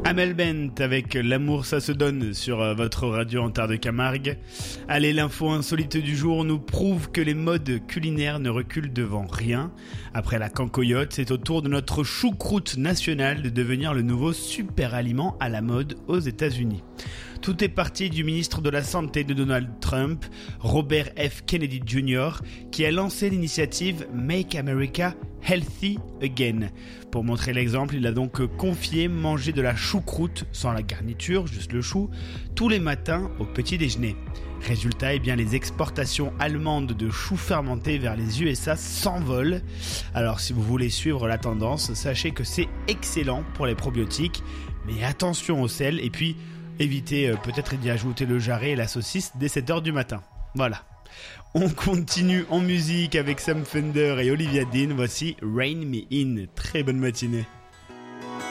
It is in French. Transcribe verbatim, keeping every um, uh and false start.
Amel Bent avec L'amour ça se donne sur votre radio en terre de Camargue. Allez, l'info insolite du jour nous prouve que les modes culinaires ne reculent devant rien. Après la cancoyote, c'est au tour de notre choucroute nationale de devenir le nouveau super aliment à la mode aux États-Unis. Tout est parti du ministre de la Santé de Donald Trump, Robert F. Kennedy Junior, qui a lancé l'initiative Make America Healthy Again. Pour montrer l'exemple, il a donc confié manger de la choucroute, sans la garniture, juste le chou, tous les matins au petit déjeuner. Résultat, eh bien, les exportations allemandes de choux fermentés vers les U S A s'envolent. Alors si vous voulez suivre la tendance, sachez que c'est excellent pour les probiotiques, mais attention au sel, et puis évitez euh, peut-être d'y ajouter le jarret et la saucisse dès sept heures du matin. Voilà. On continue en musique avec Sam Fender et Olivia Dean. Voici Rain Me In. Très bonne matinée.